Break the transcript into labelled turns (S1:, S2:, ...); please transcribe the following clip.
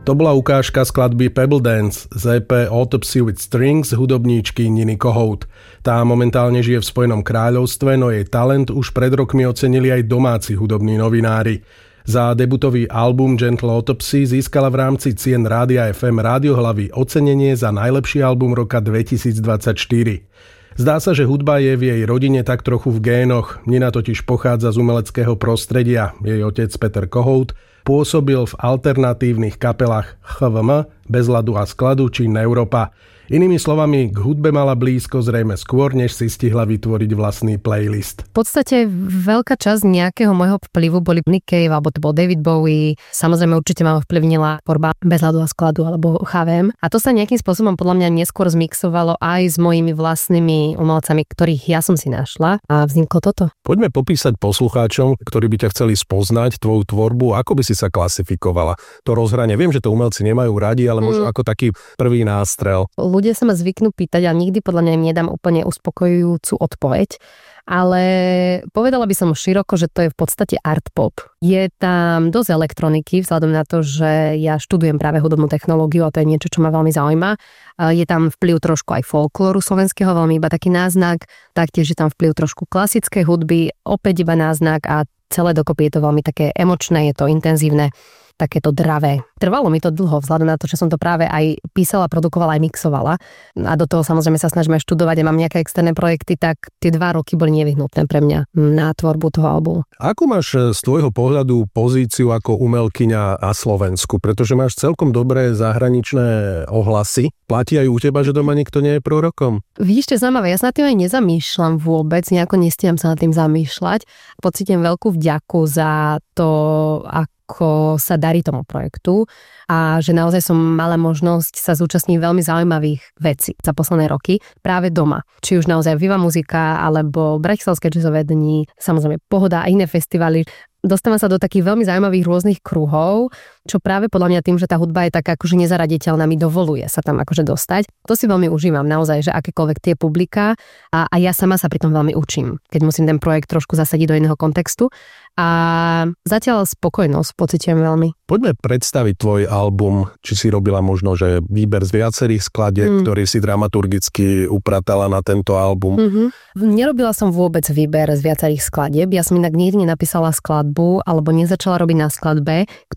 S1: To bola ukážka skladby Pebble Dance z EP Autopsy with Strings hudobníčky Niny Kohout. Tá momentálne žije v Spojenom kráľovstve, no jej talent už pred rokmi ocenili aj domáci hudobní novinári. Za debutový album Gentle Autopsy získala v rámci cien Rádia FM Rádiohlavy ocenenie za najlepší album roka 2024. Zdá sa, že hudba je v jej rodine tak trochu v génoch. Nina totiž pochádza z umeleckého prostredia. Jej otec Peter Kohout pôsobil v alternatívnych kapelách HVM, Bez ľadu a skladu či Neuropa. Inými slovami, k hudbe mala blízko zrejme skôr, než si stihla vytvoriť vlastný playlist.
S2: V podstate veľká časť nejakého môjho vplyvu boli Nick Cave, alebo to bol David Bowie. Samozrejme určite ma ovplyvnila tvorba Bez ľadu a skladu, alebo HVM. A to sa nejakým spôsobom podľa mňa neskôr zmixovalo aj s mojimi vlastnými umelcami, ktorých ja som si našla. A vzniklo toto.
S1: Poďme popísať poslucháčom, ktorí by ťa chceli spoznať, tvoju tvorbu, ako by si sa klasifikovala. To rozhranie, viem, že to umelci nemajú radi, ale možno ako taký prvý nástrel.
S2: Ľudia sa ma zvyknú pýtať, ale nikdy podľa mňa im nedám úplne uspokojujúcu odpoveď. Ale povedala by som široko, že to je v podstate art pop. Je tam dosť elektroniky, vzhľadom na to, že ja študujem práve hudobnú technológiu a to je niečo, čo ma veľmi zaujíma. Je tam vplyv trošku aj folklóru slovenského, veľmi iba taký náznak. Taktiež je tam vplyv trošku klasickej hudby, opäť iba náznak a celé dokopy je to veľmi také emočné, je to intenzívne, takéto dravé. Trvalo mi to dlho, vzhľadom na to, že som to práve aj písala, produkovala, aj mixovala. A do toho samozrejme sa snažíme študovať a mám nejaké externé projekty, tak tie 2 roky boli nevyhnutné pre mňa na tvorbu toho albumu.
S1: Ako máš z tvojho pohľadu pozíciu ako umelkyňa na Slovensku? Pretože máš celkom dobré zahraničné ohlasy. Platí aj u teba, že doma nikto nie je prorokom?
S2: Vidíš, to je zaujímavé. Ja sa nad tým aj nezamýšľam vôbec, nejako nestíham sa nad tým zamýšľať. Pocítim veľkú vďaku za to, ako sa darí tomu projektu a že naozaj som mala možnosť sa zúčastniť veľmi zaujímavých vecí za posledné roky práve doma. Či už naozaj Viva Muzika alebo Bratislavské jazzové dni, samozrejme Pohoda a iné festivaly. Dostávam sa do takých veľmi zaujímavých rôznych kruhov, čo práve podľa mňa tým, že tá hudba je taká akože nezaraditeľná, mi dovoluje sa tam akože dostať. To si veľmi užívam naozaj, že akékoľvek tie publiká a ja sama sa pri tom veľmi učím, keď musím ten projekt trošku zasadiť do iného kontextu a zatiaľ spokojnosť pociťujem veľmi.
S1: Poďme predstaviť tvoj album, či si robila možno, že výber z viacerých skladieb, ktorý si dramaturgicky upratala na tento album.
S2: Nerobila som vôbec výber z viacerých skladieb, ja som inak nikdy nenapísala skladbu alebo nezačala robiť na skladbe,